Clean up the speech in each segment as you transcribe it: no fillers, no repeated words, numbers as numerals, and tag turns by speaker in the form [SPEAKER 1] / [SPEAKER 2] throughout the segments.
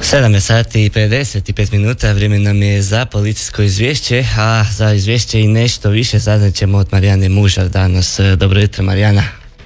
[SPEAKER 1] 7 je sati i 55 minuta, vrijeme nam je za policijsko izvješće, a za izvješće i nešto više saznat ćemo od Marijane Mužar danas. Dobro jutro, Marijana.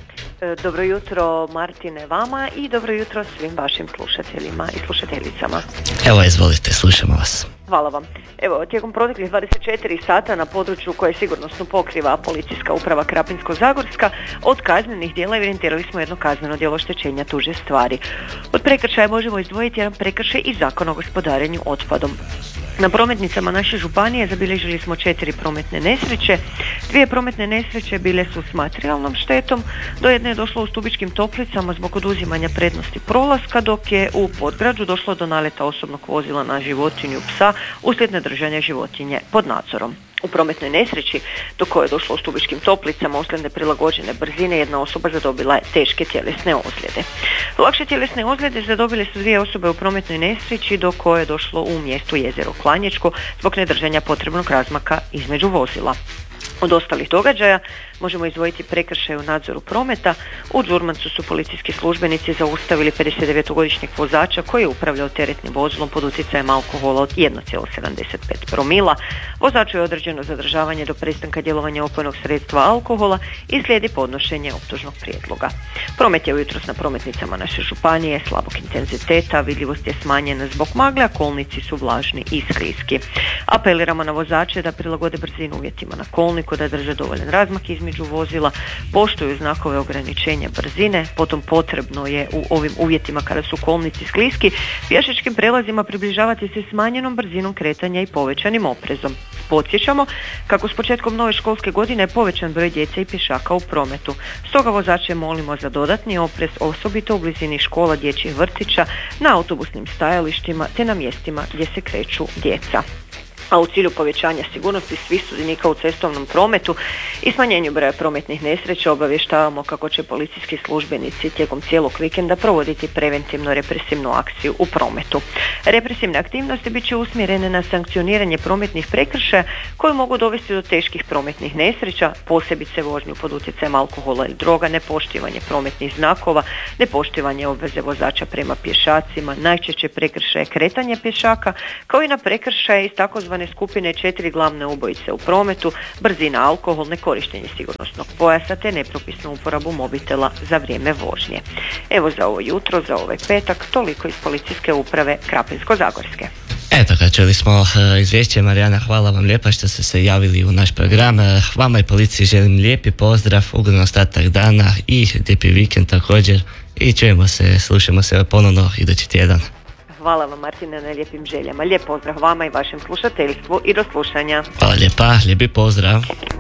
[SPEAKER 2] Dobro jutro, Martine, vama i dobro jutro svim vašim slušateljima i slušateljicama.
[SPEAKER 1] Evo, izvolite, slušamo vas.
[SPEAKER 2] Hvala vam. Evo, tijekom proteklih 24 sata na području koje sigurnosno pokriva Policijska uprava Krapinsko-zagorska, od kaznenih djela evidentirali smo jedno kazneno djelo oštećenja tuđe stvari. Od prekršaja možemo izdvojiti jedan prekršaj i Zakon o gospodarenju otpadom. Na prometnicama naše županije zabilježili smo 4 prometne nesreće. 2 prometne nesreće bile su s materijalnom štetom, do jedne je došlo u Stubičkim Toplicama zbog oduzimanja prednosti prolaska, dok je u Podgrađu došlo do naleta osobnog vozila na životinju psa uslijed nedržanja životinje pod nadzorom. U prometnoj nesreći do koje je došlo u Stubičkim Toplicama uslijed neprilagođene brzine jedna osoba zadobila je teške tjelesne ozljede. Lakše tjelesne ozljede zadobile su 2 osobe u prometnoj nesreći do koje je došlo u mjestu Jezero Klanječko zbog nedržanja potrebnog razmaka između vozila. Od ostalih događaja možemo izdvojiti prekršaj u nadzoru prometa. U Đurmancu su policijski službenici zaustavili 59-godišnjeg vozača koji je upravljao teretnim vozilom pod utjecajem alkohola od 1,75 promila. Vozaču je određeno zadržavanje do prestanka djelovanja opojnog sredstva alkohola i slijedi podnošenje optužnog prijedloga. Promet je ujutros na prometnicama naše županije slabog intenziteta, vidljivost je smanjena zbog magle, a kolnici su vlažni i skliski. Apeliramo na vozače da prilagode brzinu uvjetima na kolniku, da drže dovoljan razmak između vozila, poštuju znakove ograničenja brzine, potom potrebno je u ovim uvjetima kada su kolnici skliski pješačkim prelazima približavati se smanjenom brzinom kretanja i povećanim oprezom. Podsjećamo kako s početkom nove školske godine je povećan broj djece i pješaka u prometu. Stoga vozače molimo za dodatni oprez, osobito u blizini škola, dječjih vrtića, na autobusnim stajalištima te na mjestima gdje se kreću djeca. A u cilju povećanja sigurnosti svih sudionika u cestovnom prometu i smanjenju broja prometnih nesreća obavještavamo kako će policijski službenici tijekom cijelog vikenda provoditi preventivno-represivnu akciju u prometu. Represivne aktivnosti bit će usmjerene na sankcioniranje prometnih prekršaja koji mogu dovesti do teških prometnih nesreća, posebice vožnju pod utjecajem alkohola ili droga, nepoštivanje prometnih znakova, nepoštivanje obveze vozača prema pješacima, najčešće prekršaje kretanje pješaka, kao i na prekršaje iz takozvane skupine 4 glavne ubojice u prometu, brzina, alkohol, nekorištenje sigurnosnog pojasa te nepropisnu uporabu mobitela za vrijeme vožnje. Evo za ovo jutro, za ovaj petak, toliko iz Policijske uprave Krapinsko-zagorske.
[SPEAKER 1] Eto, kad čuli smo izvješće, Marijana, hvala vam lijepa što ste se javili u naš program. Vama i policiji želim lijepi pozdrav, ugodan ostatak dana i lijepi vikend također i čujemo se, slušamo se ponovno idući tjedan.
[SPEAKER 2] Hvala vam, Martine, na lijepim željama. Lijep pozdrav vama i vašem slušateljstvu i do slušanja.
[SPEAKER 1] Hvala lijepa, lijepi pozdrav.